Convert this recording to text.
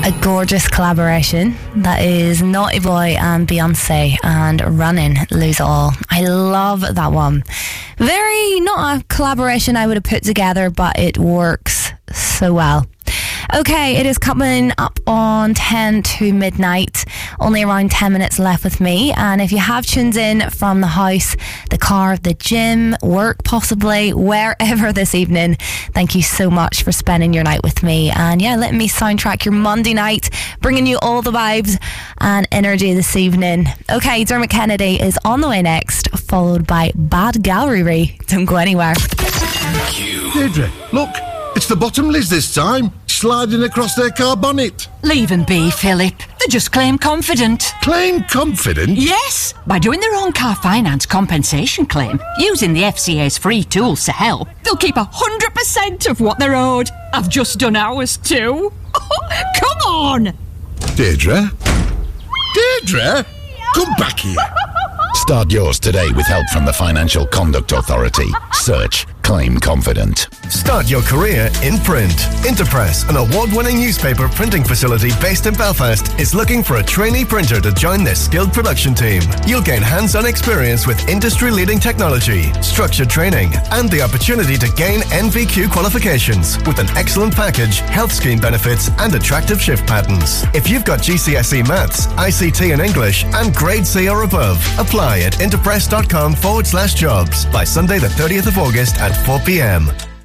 A gorgeous collaboration. That is Naughty Boy and Beyonce and Running, Lose It All. I love that one. Very, not a collaboration I would have put together, but it works so well. Okay, it is coming up on 10 to midnight. Only around 10 minutes left with me. And if you have tuned in from the house, the car, the gym, work possibly, wherever this evening, thank you so much for spending your night with me. And yeah, let me soundtrack your Monday night, bringing you all the vibes and energy this evening. Okay, Dermot Kennedy is on the way next, followed by Bad Gallery. Don't go anywhere. Deirdre, look, it's the Bottomleys this time, sliding across their car bonnet. Leave them be, Philip. They're just claim confident. Claim confident? Yes, by doing their own car finance compensation claim, using the FCA's free tools to help, they'll keep 100% of what they're owed. I've just done ours too. Come on! Deirdre? Deirdre? Come back here. Start yours today with help from the Financial Conduct Authority. Search Claim Confident. Start your career in print. Interpress, an award-winning newspaper printing facility based in Belfast, is looking for a trainee printer to join their skilled production team. You'll gain hands-on experience with industry-leading technology, structured training, and the opportunity to gain NVQ qualifications with an excellent package, health scheme benefits, and attractive shift patterns. If you've got GCSE Maths, ICT and English, and Grade C or above, apply at interpress.com/jobs by Sunday the 30th of August at 4 p.m.